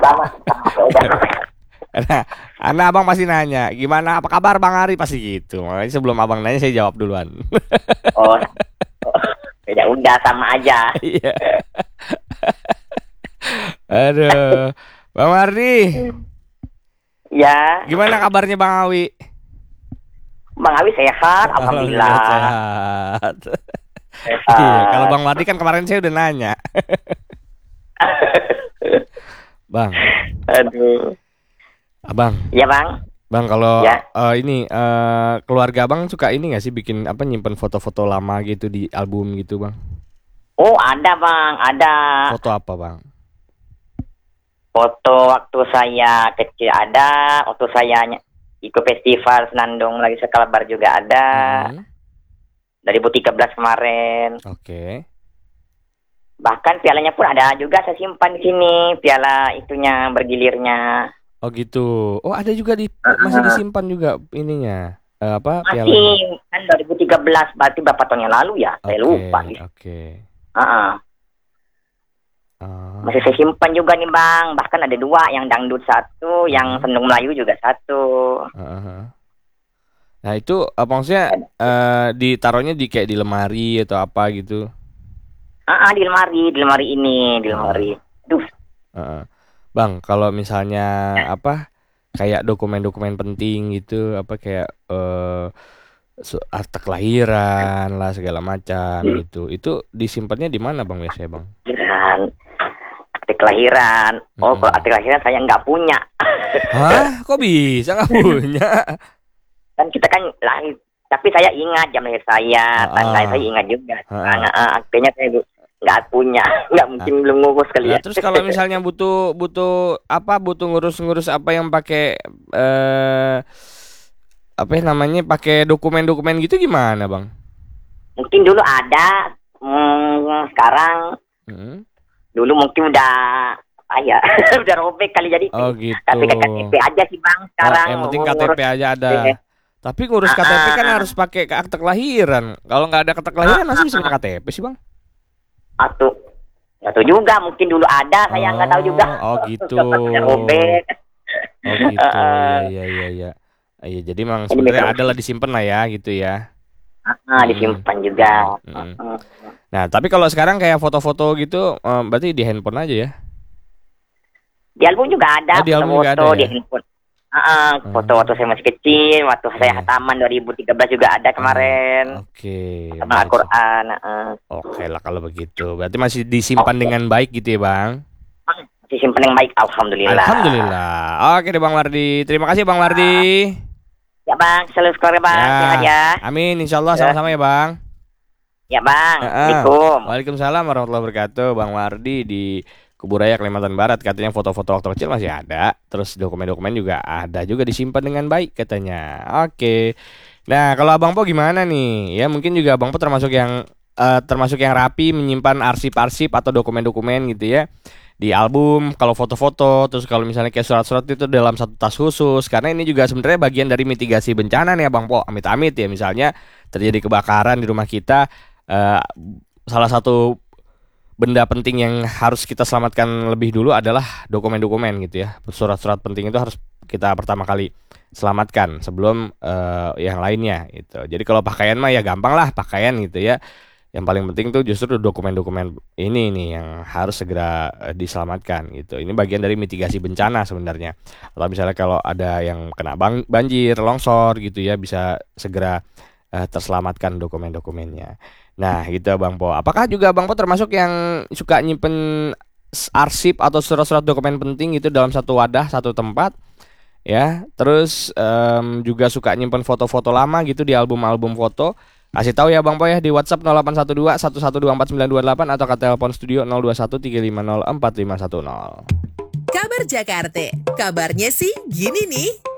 sama. Nah, abang pasti nanya, gimana apa kabar Bang Ari pasti gitu. Makanya sebelum abang nanya saya jawab duluan. Oh, ya udah sama aja. Iya. Aduh, Bang Mardi, Ya, gimana kabarnya Bang Awi? Bang Awi sehat, alhamdulillah. Sehat. Sehat. Iya, kalau Bang Mardi kan kemarin saya udah nanya. Bang, Aduh. abang, Ya Bang. Bang kalau Ya. keluarga abang suka ini nggak sih bikin apa nyimpen foto-foto lama gitu di album gitu Bang? Oh ada Bang, ada. Foto apa Bang? Foto waktu saya kecil ada, waktu saya ikut festival Senandung lagi Sekalabar juga ada. Hmm, 2013 kemarin. Oke. Bahkan pialanya pun ada juga saya simpan di sini, piala itunya bergilirnya. Oh gitu. Oh ada juga masih disimpan juga ininya. Apa pialanya? Masih kan 2013 berarti berapa tahun yang lalu ya? Saya lupa. Oke. Heeh. Masih saya simpan juga nih Bang. Bahkan ada 2, yang dangdut 1, yang sendung Melayu juga 1. Nah itu apa maksudnya ditaruhnya di kayak di lemari atau apa gitu? Di lemari ini, di lemari. Duh. Bang, kalau misalnya apa kayak dokumen-dokumen penting gitu, apa kayak akte kelahiran lah segala macam gitu. Itu disimpannya di mana Bang biasanya Bang? Akte kelahiran. Oh, kalau akte kelahiran saya nggak punya. Hah? Kok bisa nggak punya? Kan kita kan lahir, tapi saya ingat jam lahir saya, tanggal saya ingat juga. Aktenya saya nggak punya, nggak mungkin belum ngurus kali ya. Terus kalau misalnya butuh ngurus-ngurus apa yang pakai apa namanya pakai dokumen-dokumen gitu gimana Bang? Mungkin dulu ada, sekarang dulu mungkin udah udah robek kali jadi. Oh gitu. Tapi KTP aja sih Bang sekarang. Yang penting KTP aja ada. Tapi ngurus KTP kan harus pakai akte kelahiran. Kalau nggak ada akte kelahiran masih bisa punya KTP sih Bang? Atau juga mungkin dulu ada, saya nggak tahu juga. Oh gitu. Robek. Oh gitu. Iya. Iya, jadi memang sebenarnya ada lah disimpan lah ya gitu ya. Disimpan juga. Nah, tapi kalau sekarang kayak foto-foto gitu, berarti di handphone aja ya? Di album juga ada. Di album juga ada di handphone. Foto waktu saya masih kecil, waktu saya hataman 2013 juga ada kemarin. Oke. Sama Al-Quran. Oke lah kalau begitu. Berarti masih disimpan dengan baik gitu ya Bang? Masih simpan yang baik, alhamdulillah. Alhamdulillah. Oke deh Bang Mardi. Terima kasih Bang Mardi. Ya Bang, selalu keluarga Bang, sehat ya. Amin, insyaallah sama-sama ya Bang. Ya Bang, Assalamualaikum. Waalaikumsalam warahmatullahi wabarakatuh. Bang Mardi di Kuburaya Kalimantan Barat katanya foto-foto waktu kecil masih ada. Terus dokumen-dokumen juga ada juga disimpan dengan baik katanya. Oke. Nah, kalau Abang Po gimana nih? Ya mungkin juga Abang Po termasuk yang rapi menyimpan arsip-arsip atau dokumen-dokumen gitu ya. Di album, kalau foto-foto, terus kalau misalnya kayak surat-surat itu dalam satu tas khusus. Karena ini juga sebenarnya bagian dari mitigasi bencana nih Abang Po. Amit-amit ya misalnya terjadi kebakaran di rumah kita, salah satu benda penting yang harus kita selamatkan lebih dulu adalah dokumen-dokumen gitu ya. Surat-surat penting itu harus kita pertama kali selamatkan sebelum yang lainnya gitu. Jadi kalau pakaian mah ya gampang lah pakaian gitu ya. Yang paling penting tuh justru dokumen-dokumen ini nih yang harus segera diselamatkan gitu. Ini bagian dari mitigasi bencana sebenarnya. Atau misalnya kalau ada yang kena banjir, longsor gitu ya bisa segera terselamatkan dokumen-dokumennya. Nah gitu Bang Po. Apakah juga Bang Po termasuk yang suka nyimpen arsip atau surat-surat dokumen penting itu dalam satu wadah, satu tempat ya? Terus juga suka nyimpen foto-foto lama gitu di album-album foto. Kasih tahu ya Bang Po ya di WhatsApp 0812 1124 928 atau ke telepon studio 021 350 4510. Kabar Jakarta. Kabarnya sih gini nih.